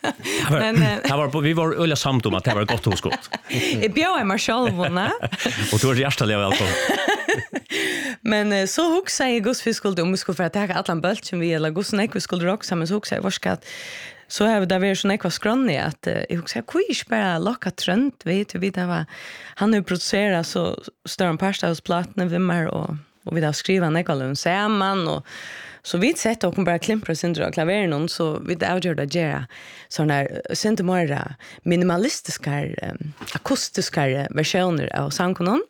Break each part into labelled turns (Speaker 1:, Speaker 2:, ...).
Speaker 1: Vi var öliga samt om att det var gott hosgott.
Speaker 2: Jag bjöd mig själv, va?
Speaker 1: Och du är hjärtaliga välkommen.
Speaker 2: Men så huxar jag Gus vi skulle för att ta alla bult som vi eller Gus vi skulle roxa men så huxar jag varskat så har vi där vi så nekva skranne att jag huxar quiz bara locka trend vet vi det var han har producerat så större pastasplattan vimmer och vi där skriva nekalun samman och så vi sett och bara klimpra syndra klaveren och så vi avgjorde att göra såna här syntemora minimalistiska akustiska versioner av sångkonon.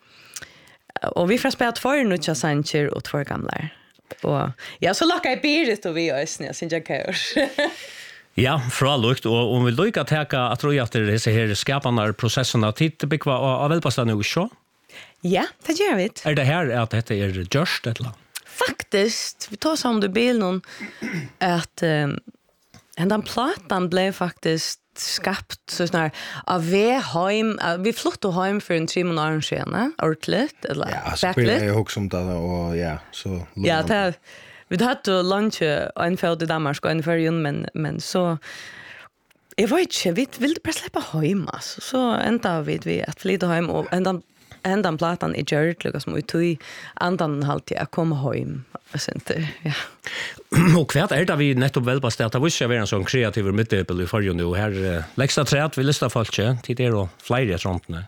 Speaker 2: Och vi får spela två nya sanger och två gamla. Och ja, så lockar jag biret och vi är snä sen jag kör.
Speaker 1: Ja, fra lukt, og om vi lykker til at tror jeg at det er her skapende prosessene tid bekva av velpastet noe så?
Speaker 2: Ja, det gjør vi.
Speaker 1: Er det her at dette er gjørst eller?
Speaker 2: Faktisk, vi tar som du bil noen at den platan blev faktisk skapt så snart av vi flyttade hem för en 3 månader sedan, ordentligt eller
Speaker 3: ja, så blir jag också om det och ja, så
Speaker 2: ja, det vi hade lunch en fält i Danmark och en färjan men så jag vet inte vi ville bara släppa hem alltså så ända vi att flytta hem och ändan platan i Jared Lucas som utui andan halt jag komma hem så inte ja
Speaker 1: och kvart är det vi nettopp välbastat att visst är en sån kreativ mittepel i förrjun nu här läxa träet vi listar folk till det och flyger såntne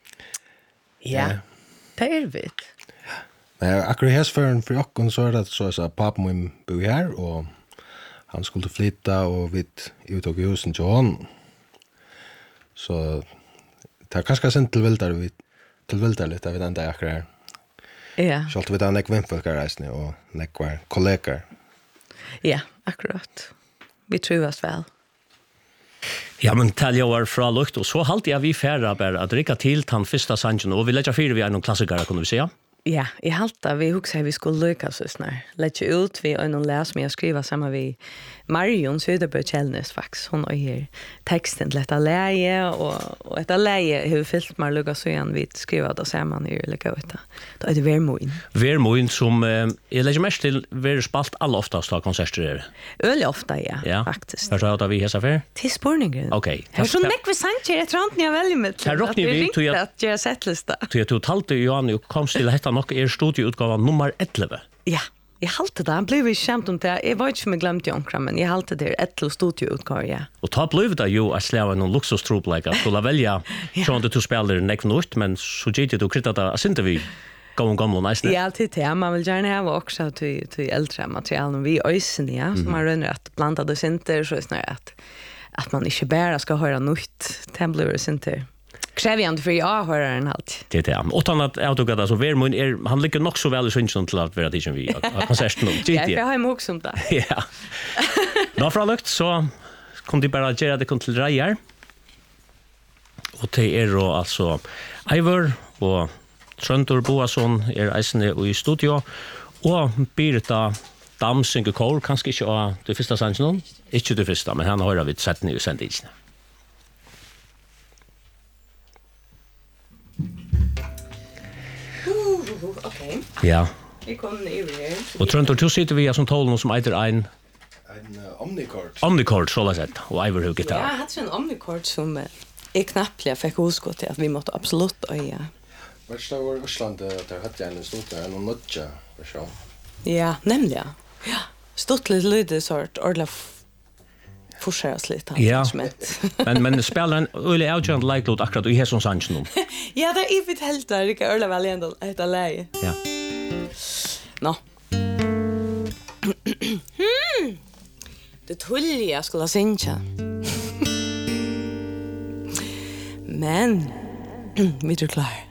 Speaker 2: ja det är vet
Speaker 3: men akkurat här för och så det så pappa min bor här och han skulle flytta och vi uttog husen till han så det kanske sen till väldigt lite av den där akkurat
Speaker 2: ja
Speaker 3: så allt vi där näck vänfolk reisne och näck var kollegor
Speaker 2: ja akkurat vi trivas väl.
Speaker 1: Ja, men tal jag var fra lukt och så halt jag vi färra bara att dricka till tan första sanchen och vi lägger fyra vi är någon klassiker kan du säga.
Speaker 2: Ja, I halta vi huxar vi skulle lyckas så snart. Lägga ut vi och någon läs med att skriva samma vi Marion Söderberg Kjellnes faktiskt hon har här texten till detta läge och detta läge hur fyllt man lyckas så igen vi skriva det samman i lika vet. Då är det Vermoin som jag lägger mest till ver spalt alla oftast av konserter. Öl ofta ja faktiskt.
Speaker 1: För så att vi hesa för.
Speaker 2: Till spårningen.
Speaker 1: Okej.
Speaker 2: Här så näck vi sankar jag tror inte jag väljer med.
Speaker 1: Här rockar vi till
Speaker 2: att göra setlista.
Speaker 1: Till totalt Johan och kom till detta nog studioutgåva nummer 11.
Speaker 2: Ja. Jag halte det. Han blev ju skämt om det. Jag var inte med glömt Jonkra, men jag halte det 11 studioutgåva, ja.
Speaker 1: Och ta blev det ju att släva någon luxustruplägga. Skulle välja från det du spelar näck något, men så gick du krytta det inte vi gamla nice.
Speaker 2: Ja, alltid det. Man vill gärna ha också till äldre material och vi ösen, ja. Så man rönner att blanda det inte så snarare att man inte bara ska höra nytt. Det blir det inte. Krävande för jag hör en halt.
Speaker 1: Det är. Och annat autogata så Vermoin han ligger nog så väl i synchen till att vara det som vi konserten.
Speaker 2: Ja, jag har också om det.
Speaker 1: Ja. Nå fra lukt så kom de bara göra det kon till rejer. Och det är då alltså Ivor och Tröntor Boasson eisne i studio och Birta Damsing Kor kanske inte det första sanchen inte det första men han har vi sett nu sendingen.
Speaker 2: Okej.
Speaker 1: Ja.
Speaker 2: Vi kommer ner här.
Speaker 1: Och Tröntor du sitter vi som tål som heter en
Speaker 3: Omnicord.
Speaker 1: Omnicord så lätt och Ivor hur gitarr.
Speaker 2: Ja, jag hade en Omnicord som är knappt jag fick huskott till att vi måste absolut öja.
Speaker 3: Vart står vår Island där hade jag en stor en notcha version.
Speaker 2: Ja, nämligen. Ja. Stort lite sort ordla forseras lite
Speaker 1: ja. men spelar en öle outjoint like lot akkurat i hesson sanchen.
Speaker 2: Ja, det är evigt helt där det öle väl ändå ett läge.
Speaker 1: Ja.
Speaker 2: Nå. Det tulliga jag skulle synka. Men vi är klar.